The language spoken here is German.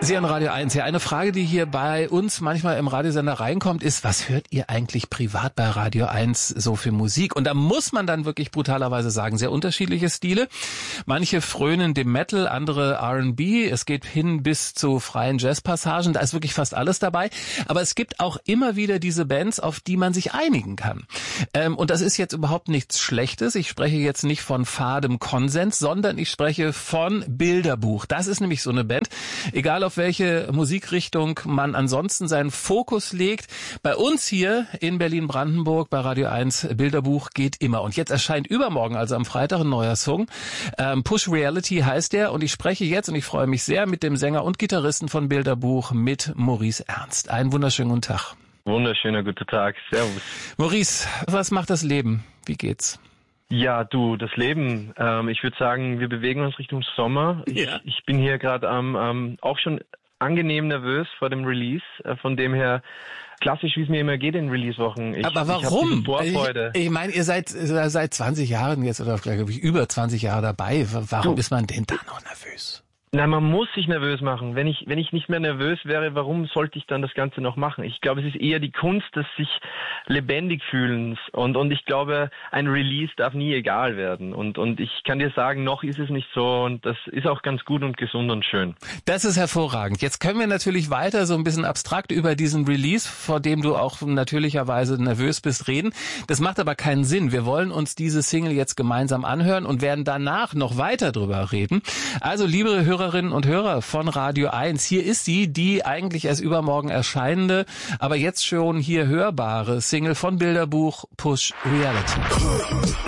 Sie an Radio 1. Ja, eine Frage, die hier bei uns manchmal im Radiosender reinkommt, ist, was hört ihr eigentlich privat bei Radio 1 so für Musik? Und da muss man dann wirklich brutalerweise sagen, sehr unterschiedliche Stile. Manche frönen dem Metal, andere R&B. Es geht hin bis zu freien Jazzpassagen. Da ist wirklich fast alles dabei. Aber es gibt auch immer wieder diese Bands, auf die man sich einigen kann. Und das ist jetzt überhaupt nichts Schlechtes. Ich spreche jetzt nicht von fadem Konsens, sondern ich spreche von Bilderbuch. Das ist nämlich so eine Band. Egal auf welche Musikrichtung man ansonsten seinen Fokus legt. Bei uns hier in Berlin-Brandenburg bei Radio 1 Bilderbuch geht immer. Und jetzt erscheint übermorgen, also am Freitag, ein neuer Song. Push Reality heißt der. Und ich spreche jetzt, und ich freue mich sehr, mit dem Sänger und Gitarristen von Bilderbuch, mit Maurice Ernst. Einen wunderschönen guten Tag. Wunderschöner guten Tag. Servus. Maurice, was macht das Leben? Wie geht's? Ja, du, das Leben. Ich würde sagen, wir bewegen uns Richtung Sommer. Ja. Ich bin hier gerade auch schon angenehm nervös vor dem Release. Von dem her klassisch, wie es mir immer geht in Release-Wochen. Aber warum? Ich meine, ihr seid 20 Jahren jetzt, oder glaube ich über 20 Jahre dabei. Warum ist man denn da noch nervös? Nein, man muss sich nervös machen. Wenn ich nicht mehr nervös wäre, warum sollte ich dann das Ganze noch machen? Ich glaube, es ist eher die Kunst des sich lebendig fühlens. Und ich glaube, ein Release darf nie egal werden. Und ich kann dir sagen, noch ist es nicht so. Und das ist auch ganz gut und gesund und schön. Das ist hervorragend. Jetzt können wir natürlich weiter so ein bisschen abstrakt über diesen Release, vor dem du auch natürlicherweise nervös bist, reden. Das macht aber keinen Sinn. Wir wollen uns diese Single jetzt gemeinsam anhören und werden danach noch weiter drüber reden. Also, liebe Hörerinnen und Hörer von Radio 1, hier ist sie, die eigentlich erst übermorgen erscheinende, aber jetzt schon hier hörbare Single von Bilderbuch, Push Reality.